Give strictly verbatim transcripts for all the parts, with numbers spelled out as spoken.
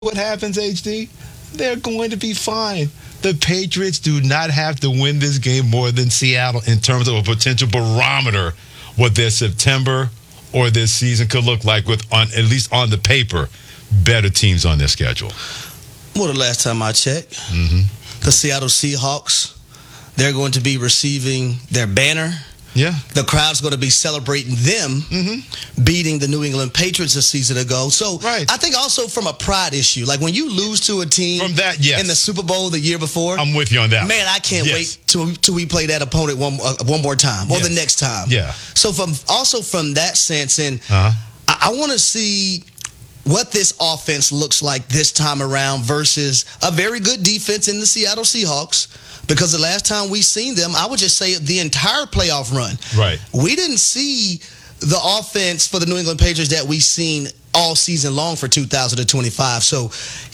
what happens, H D? They're going to be fine. The Patriots do not have to win this game more than Seattle in terms of a potential barometer what their September or this season could look like with, on at least on the paper, better teams on their schedule. Well, the last time I checked, mm-hmm. the Seattle Seahawks, they're going to be receiving their banner. Yeah. The crowd's going to be celebrating them mm-hmm. beating the New England Patriots a season ago. So right. I think also from a pride issue, like when you lose to a team from that, yes. in the Super Bowl the year before, I'm with you on that. Man, I can't yes. wait till, till we play that opponent one uh, one more time or yes. the next time. Yeah. So from also from that sense, and uh-huh. I, I want to see what this offense looks like this time around versus a very good defense in the Seattle Seahawks. Because the last time we seen them, I would just say the entire playoff run. Right. We didn't see the offense for the New England Patriots that we've seen all season long for two thousand twenty-five. So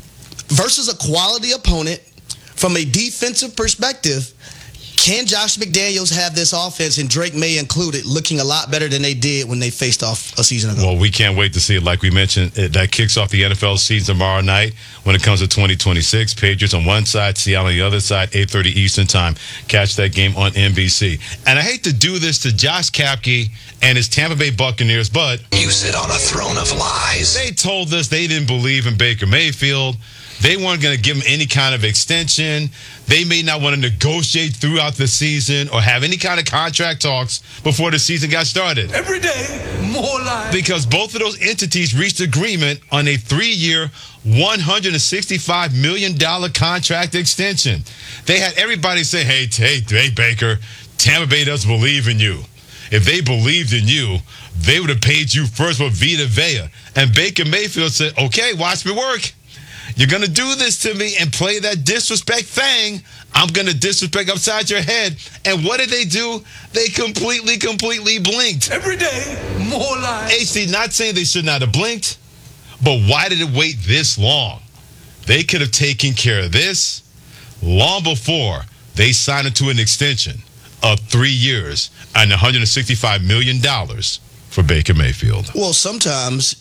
versus a quality opponent, from a defensive perspective, can Josh McDaniels have this offense, and Drake May included, looking a lot better than they did when they faced off a season ago? Well, we can't wait to see it. Like we mentioned, it, that kicks off the N F L season tomorrow night when it comes to twenty twenty-six. Patriots on one side, Seattle on the other side, eight thirty Eastern time. Catch that game on N B C. And I hate to do this to Josh Kapke and his Tampa Bay Buccaneers, but you sit on a throne of lies. They told us they didn't believe in Baker Mayfield. They weren't going to give him any kind of extension. They may not want to negotiate throughout the season or have any kind of contract talks before the season got started. Every day, more lies. Because both of those entities reached agreement on a three-year, one hundred sixty-five million dollars contract extension. They had everybody say, hey, hey, hey, Baker, Tampa Bay doesn't believe in you. If they believed in you, they would have paid you first with Vita Vea. And Baker Mayfield said, okay, watch me work. You're going to do this to me and play that disrespect thing. I'm going to disrespect upside your head. And what did they do? They completely, completely blinked. Every day, more lies. H D, not saying they should not have blinked, but why did it wait this long? They could have taken care of this long before they signed into an extension of three years and one hundred sixty-five million dollars for Baker Mayfield. Well, sometimes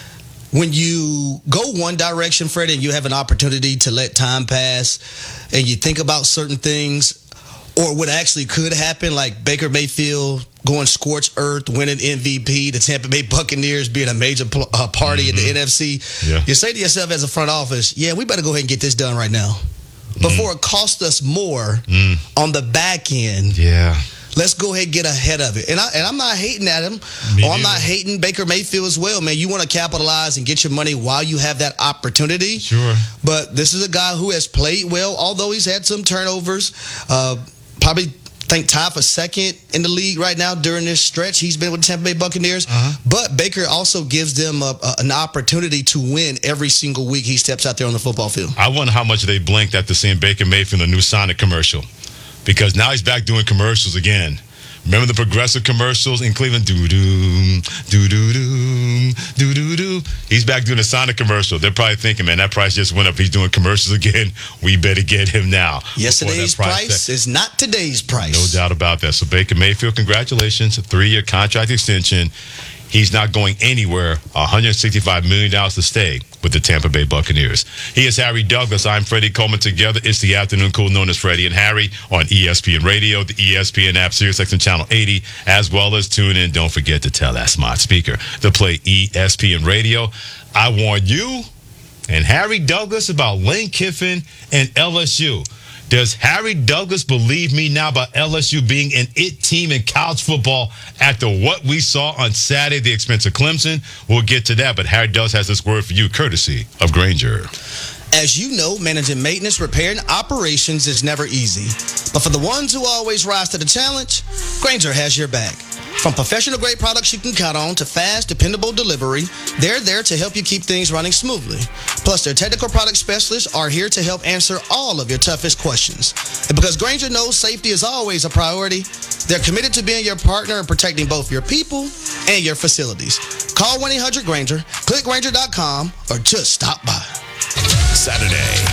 when you go one direction, Fred, and you have an opportunity to let time pass and you think about certain things or what actually could happen, like Baker Mayfield going scorched earth, winning M V P, the Tampa Bay Buccaneers being a major pl- uh, party mm-hmm. in the N F C, yeah. you say to yourself as a front office, yeah, we better go ahead and get this done right now before mm. it costs us more mm. on the back end. Yeah. Let's go ahead and get ahead of it. And, I, and I'm not hating at him, Me or I'm neither. not hating Baker Mayfield as well, man. You want to capitalize and get your money while you have that opportunity. Sure. But this is a guy who has played well, although he's had some turnovers. Uh, probably think tied for second in the league right now during this stretch. He's been with the Tampa Bay Buccaneers. Uh-huh. But Baker also gives them a, a, an opportunity to win every single week he steps out there on the football field. I wonder how much they blinked after seeing Baker Mayfield in a new Sonic commercial. Because now he's back doing commercials again. Remember the Progressive commercials in Cleveland? Do-do, do-do-do, do-do-do. He's back doing a Sonic commercial. They're probably thinking, man, that price just went up. He's doing commercials again. We better get him now. Yesterday's price, price is not today's price. No doubt about that. So Baker Mayfield, congratulations. A three-year contract extension. He's not going anywhere. one hundred sixty-five million dollars to stay with the Tampa Bay Buccaneers. He is Harry Douglas. I'm Freddie Coleman. Together, it's the afternoon cool known as Freddie and Harry on E S P N Radio, the E S P N app, SiriusXM Channel eighty, as well as tune in. Don't forget to tell that smart speaker to play E S P N Radio. I warned you and Harry Douglas about Lane Kiffin and L S U. Does Harry Douglas believe me now about L S U being an it team in college football after what we saw on Saturday, the expense of Clemson? We'll get to that, but Harry Douglas has this word for you, courtesy of Grainger. As you know, managing maintenance, repair, and operations is never easy. But for the ones who always rise to the challenge, Grainger has your back. From professional-grade products you can count on to fast, dependable delivery, they're there to help you keep things running smoothly. Plus, their technical product specialists are here to help answer all of your toughest questions. And because Grainger knows safety is always a priority, they're committed to being your partner in protecting both your people and your facilities. Call one eight hundred Grainger, click Grainger dot com, or just stop by. Saturday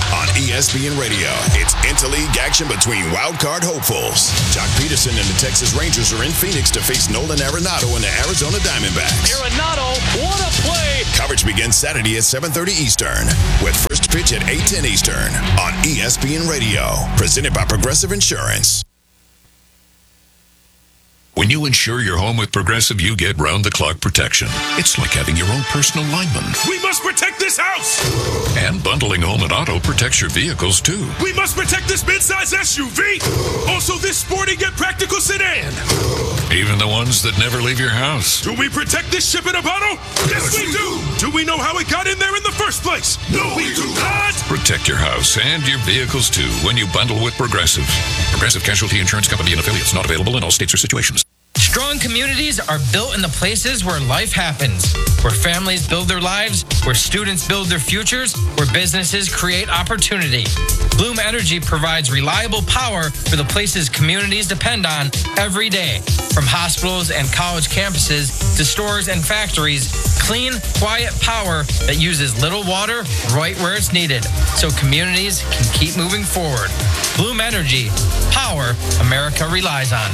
On E S P N Radio, it's interleague action between wildcard hopefuls. Jock Peterson and the Texas Rangers are in Phoenix to face Nolan Arenado and the Arizona Diamondbacks. Arenado, what a play! Coverage begins Saturday at seven thirty Eastern, with first pitch at eight ten Eastern on E S P N Radio, presented by Progressive Insurance. When you insure your home with Progressive, you get round-the-clock protection. It's like having your own personal lineman. We must protect this house! And bundling home and auto protects your vehicles, too. We must protect this midsize S U V! Also this sporty yet practical sedan! Even the ones that never leave your house. Do we protect this ship in a bottle? Yes, we do! Do we know how it got in there in the first place? No, we do not! Protect your house and your vehicles, too, when you bundle with Progressive. Progressive Casualty Insurance Company and affiliates, not available in all states or situations. Strong communities are built in the places where life happens, where families build their lives, where students build their futures, where businesses create opportunity. Bloom Energy provides reliable power for the places communities depend on every day. From hospitals and college campuses to stores and factories, clean, quiet power that uses little water right where it's needed, so communities can keep moving forward. Bloom Energy, power America relies on.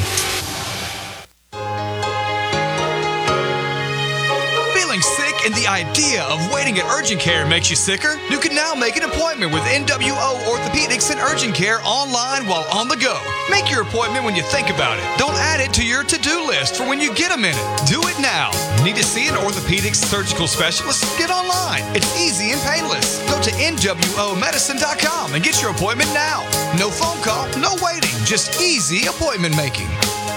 Feeling sick and the idea of waiting at urgent care makes you sicker? You can now make an appointment with N W O Orthopedics and Urgent Care online while on the go. Make your appointment when you think about it. Don't add it to your to-do list for when you get a minute. Do it now. Need to see an orthopedic surgical specialist? Get online. It's easy and painless. Go to N W O medicine dot com and get your appointment now. No phone call, no waiting, just easy appointment making.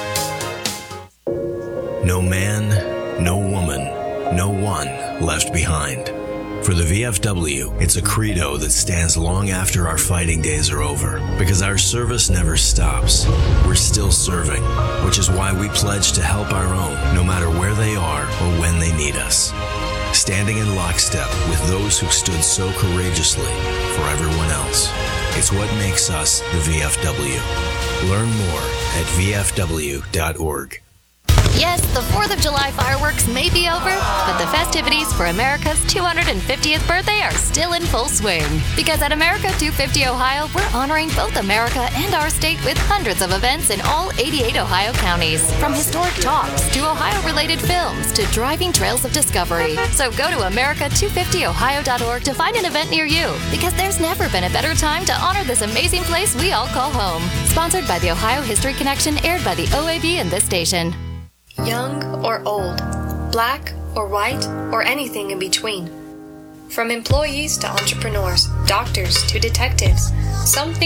No man, no woman, no one left behind. For the V F W, it's a credo that stands long after our fighting days are over, because our service never stops. We're still serving, which is why we pledge to help our own, no matter where they are or when they need us. Standing in lockstep with those who stood so courageously for everyone else. It's what makes us the V F W. Learn more at V F W dot org. Yes, the fourth of July fireworks may be over, but the festivities for America's two hundred fiftieth birthday are still in full swing. Because at America two fifty Ohio, we're honoring both America and our state with hundreds of events in all eighty-eight Ohio counties. From historic talks to Ohio-related films to driving trails of discovery. So go to America two fifty Ohio dot org to find an event near you. Because there's never been a better time to honor this amazing place we all call home. Sponsored by the Ohio History Connection, aired by the O A B and this station. Young or old, black or white, or anything in between. From employees to entrepreneurs, doctors to detectives, some things